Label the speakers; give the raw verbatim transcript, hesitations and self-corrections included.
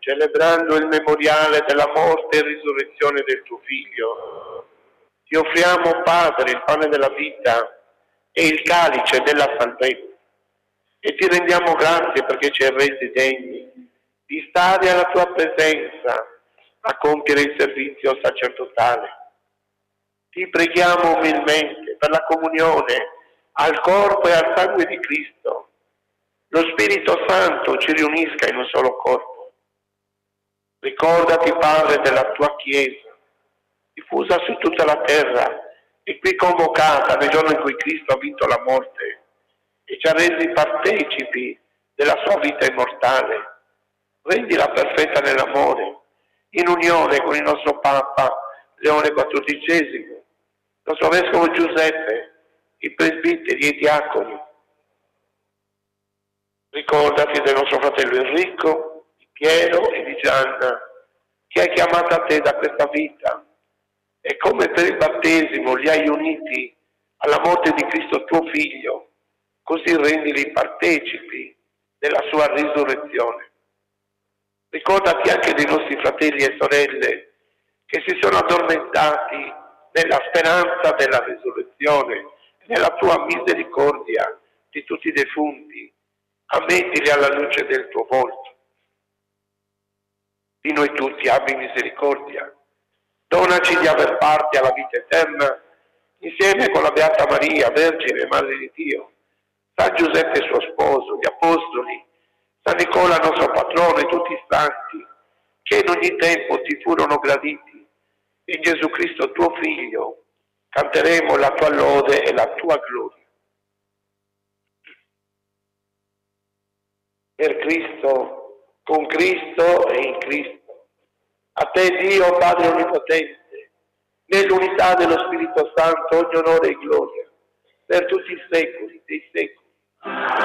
Speaker 1: celebrando il memoriale della morte e risurrezione del tuo Figlio, ti offriamo, Padre, il pane della vita e il calice della salvezza, e ti rendiamo grazie perché ci hai resi degni di stare alla tua presenza a compiere il servizio sacerdotale. Ti preghiamo umilmente per la comunione al corpo e al sangue di Cristo. Lo Spirito Santo ci riunisca in un solo corpo. Ricordati, Padre, della tua Chiesa, diffusa su tutta la terra e qui convocata nel giorno in cui Cristo ha vinto la morte e ci ha resi partecipi della sua vita immortale. Rendila perfetta nell'amore, in unione con il nostro Papa Leone quattordicesimo, il nostro Vescovo Giuseppe, i presbiteri e i diaconi. Ricordati del nostro fratello Enrico, di Piero e di Gianna, che hai chiamato a te da questa vita, e come per il battesimo li hai uniti alla morte di Cristo tuo Figlio, così rendili partecipi della sua risurrezione. Ricordati anche dei nostri fratelli e sorelle che si sono addormentati nella speranza della risurrezione, nella tua misericordia di tutti i defunti. Ammettili alla luce del tuo volto. Di noi tutti abbi misericordia. Donaci di aver parte alla vita eterna insieme con la Beata Maria, Vergine e Madre di Dio, San Giuseppe suo sposo, gli Apostoli, San Nicola nostro patrono e tutti i santi che in ogni tempo ti furono graditi. In Gesù Cristo tuo Figlio canteremo la tua lode e la tua gloria. Per Cristo, con Cristo e in Cristo. A te Dio Padre Onnipotente, nell'unità dello Spirito Santo, ogni onore e gloria, per tutti i secoli dei secoli.